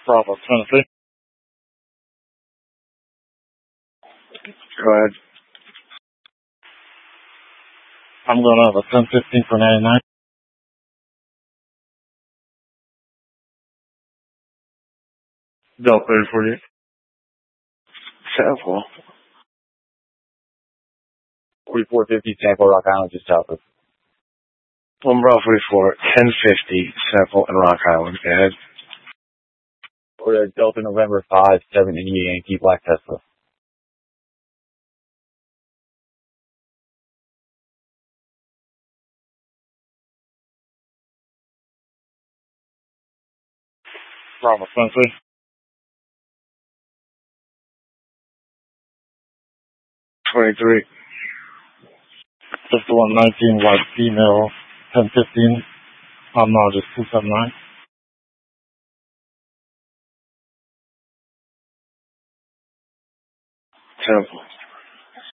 Bravo, Tennessee. Go ahead. I'm going to have a 1015 for 99. Delta 48. Sample. 4450 Sample, Rock Island, just south of. Bravo 44, 1050 Sample in Rock Island. Go ahead. Or Delta November 5, 7 India Yankee Black Tesla. Bravo, Tennessee. $23. Just the 119 white female, 1015. Just 279. Sample.